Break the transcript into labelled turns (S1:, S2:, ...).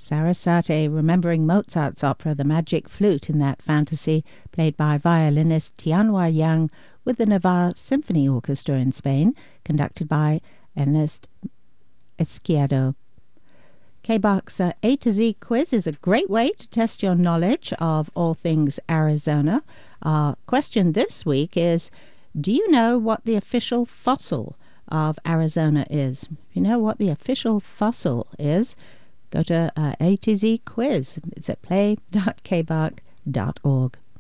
S1: Sarasate, remembering Mozart's opera The Magic Flute in that fantasy, played by violinist Tianhua Yang with the Navarre Symphony Orchestra in Spain, conducted by Ernest Izquierdo. K-Bach's A to Z quiz is a great way to test your knowledge of all things Arizona. Our question this week is, do you know what the official fossil of Arizona is? If you know what the official fossil is, go to A to Z quiz. It's at play.kbach.org.